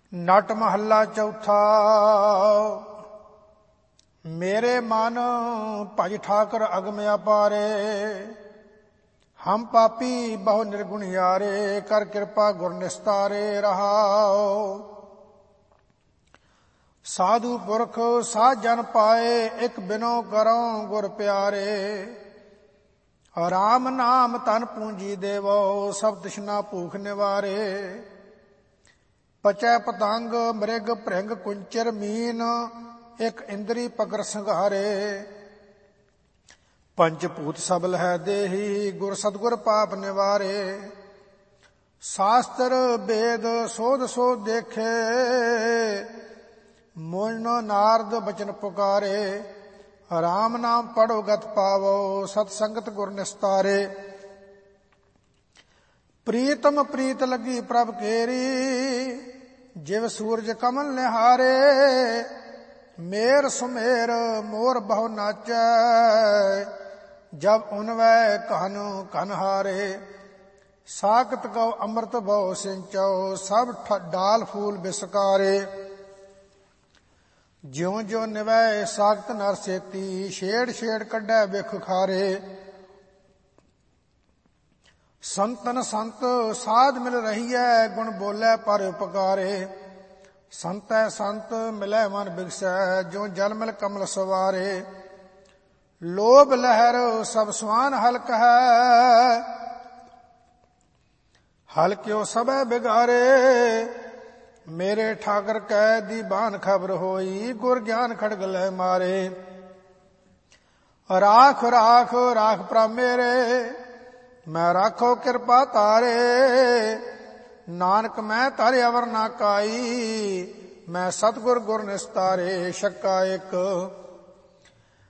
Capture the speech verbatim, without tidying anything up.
ਨਟ ਮਹੱਲਾ ਚੌਥਾ। ਮੇਰੇ ਮਨ ਭਜ ਠਾਕੁਰ ਅਗਮ ਅਪਾਰੇ, ਹਮ ਪਾਪੀ ਬਹੁ ਨਿਰਗੁਣਿਆਰੇ, ਕਰ ਕਿਰਪਾ ਗੁਰ ਨਿਸਤਾਰੇ ਰਹਾਓ। ਸਾਧੂ ਪੁਰਖ ਸਾਧ ਜਨ ਪਾਏ, ਇਕ ਬਿਨੋ ਕਰੋ ਗੁਰ ਪਿਆਰੇ। ਰਾਮ ਨਾਮ ਤਨ ਪੂੰਜੀ ਦੇਵੋ, ਸਭ ਤ੍ਰਿਸ਼ਨਾ ਭੂਖ ਨਿਵਾਰੇ। ਪਚੈ ਪਤੰਗ ਮ੍ਰਿਗ ਭ੍ਰਿੰਗ ਕੁੰਚਰ ਮੀਨ, ਇਕ ਇੰਦਰੀ ਪਕਰ ਸੰਘਾਰੇ। ਪੰਚ ਭੂਤ ਸਭ ਲਹੈ ਦੇਹੀ, ਗੁਰ ਸਤਿਗੁਰ ਪਾਪ ਨਿਵਾਰੇ। ਸ਼ਾਸਤਰ ਵੇਦ ਸੋਧ ਸੋਧ ਦੇਖੇ, ਮੋਇਨੋ ਨਾਰਦ ਬਚਨ ਪੁਕਾਰੇ। ਰਾਮ ਨਾਮ ਪੜੋ ਗਤ ਪਾਵੋ, ਸਤ ਸੰਗਤ ਗੁਰ ਨਿਸਤਾਰੇ। ਪ੍ਰੀਤਮ ਪ੍ਰੀਤ ਲੱਗੀ ਪ੍ਰਭ ਕੇਰੀ, ਜਿਵ ਸੂਰਜ ਕਮਲ ਨਿਹਾਰੇ। ਮੇਰ ਸੁਮੇਰ ਮੋਰ ਬਹੁ ਨਾਚੈ, ਜਬ ਉਨਵੈ ਕਹਨ ਕਨਹਾਰੇ। ਸਾਕਤ ਕਉ ਅੰਮ੍ਰਿਤ ਬਹੁ ਸਿੰਚਉ, ਸਭ ਡਾਲ ਫੂਲ ਬਿਸਕਾਰੇ। ਜਿਉ ਜਿਉ ਨਿਵੈ ਸਾਖਤ ਨਰ ਸੇਤੀ, ਛੇੜ ਛੇੜ ਕੱਢੈ ਬਿਖ ਖਾਰੇ। ਸੰਤਨ ਸੰਤ ਸਾਧ ਮਿਲ ਰਹੀਐ, ਗੁਣ ਬੋਲੇ ਪਰ ਉਪਕਾਰੇ। ਸੰਤੈ ਸੰਤ ਮਿਲੈ ਮਨ ਬਿਗਸੈ, ਜਿਉ ਜਲ ਮਿਲ ਕਮਲ ਸਵਾਰੇ। ਲੋਭ ਲਹਿਰ ਸਭ ਸੁਆਨ ਹਲਕ ਹੈ, ਹਲਕਿਓ ਸਭੈ ਬਿਗਾਰੇ। ਮੇਰੇ ਠਾਕਰ ਕੈ ਦੀਬਾਨ ਖਬਰ ਹੋਈ, ਗੁਰ ਗਿਆਨ ਖੜਗ ਲੈ ਮਾਰੇ। ਰਾਖ ਰਾਖ ਰਾਖ ਪ੍ਰਭ ਮੇਰੇ, ਮੈਂ ਰਾਖੋ ਕਿਰਪਾ ਤਾਰੇ। ਨਾਨਕ ਮੈਂ ਧਰਿ ਅਵਰ ਨਾ ਕਾਈ, ਮੈਂ ਸਤਿਗੁਰ ਗੁਰ ਨਿਸਤਾਰੇ। ਛੱਕਾ ਇੱਕ।